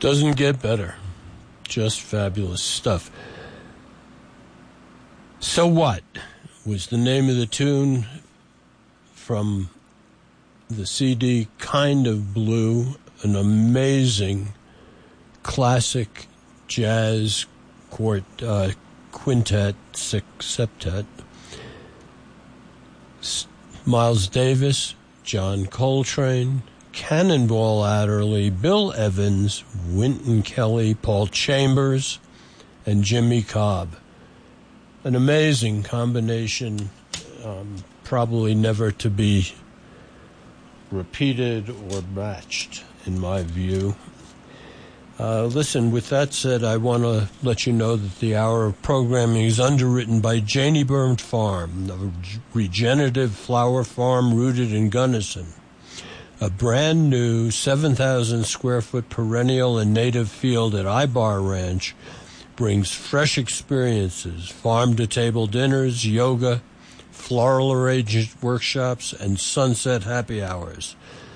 Doesn't get better. Just fabulous stuff. So What was the name of the tune from the CD Kind of Blue, an amazing classic jazz quintet, septet. Miles Davis, John Coltrane, Cannonball Adderley, Bill Evans, Wynton Kelly, Paul Chambers, and Jimmy Cobb. An amazing combination, probably never to be repeated or matched, in my view. Listen, with that said, I want to let you know that the hour of programming is underwritten by Janie Bird Farm, a regenerative flower farm rooted in Gunnison. A brand new 7,000 square foot perennial and native field at Ibar Ranch brings fresh experiences, farm-to-table dinners, yoga, floral arrangement workshops, and sunset happy hours.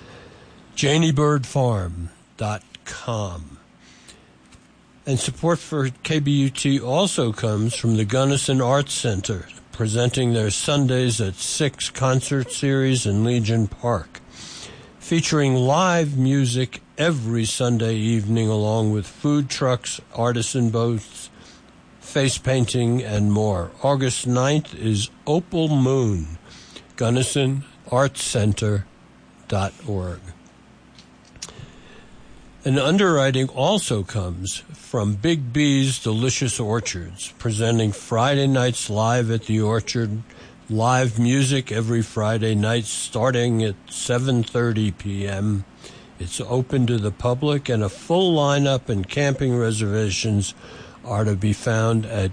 JanieBirdFarm.com. And support for KBUT also comes from the Gunnison Arts Center, presenting their Sundays at 6 concert series in Legion Park, featuring live music every Sunday evening along with food trucks, artisan boats, face painting, and more. August 9th is Opal Moon, GunnisonArtsCenter.org. And underwriting also comes from Big B's Delicious Orchards, presenting Friday nights live at the Orchard. Live music every Friday night starting at 7:30 p.m. It's open to the public, and a full lineup and camping reservations are to be found at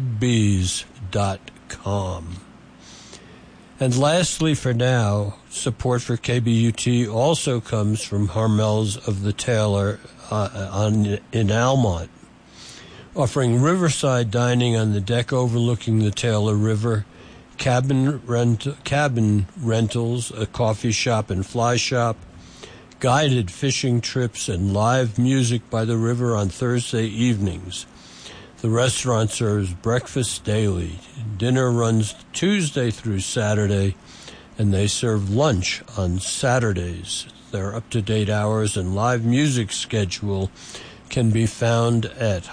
bigbs.com. And lastly, for now, support for KBUT also comes from Harmel's of the Taylor in Almont, offering riverside dining on the deck overlooking the Taylor River, cabin rentals, a coffee shop and fly shop, guided fishing trips, and live music by the river on Thursday evenings. The restaurant serves breakfast daily. Dinner runs Tuesday through Saturday, and they serve lunch on Saturdays. Their up-to-date hours and live music schedule can be found at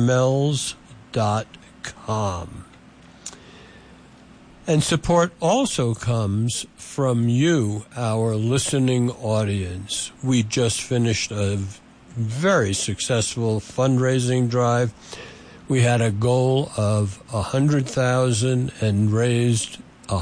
harmels.com. And support also comes from you, our listening audience. We just finished a very successful fundraising drive. We had a goal of $100,000 and raised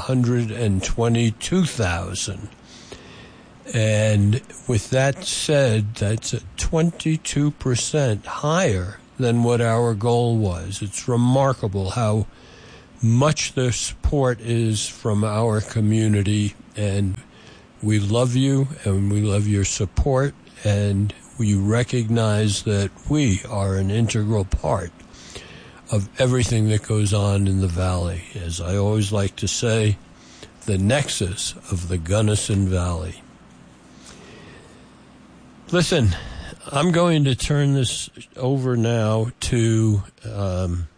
$122,000. And with that said, that's 22% higher than what our goal was. It's remarkable how much the support is from our community, and we love you and we love your support, and we recognize that we are an integral part of everything that goes on in the valley. As I always like to say, the nexus of the Gunnison Valley. Listen, I'm going to turn this over now to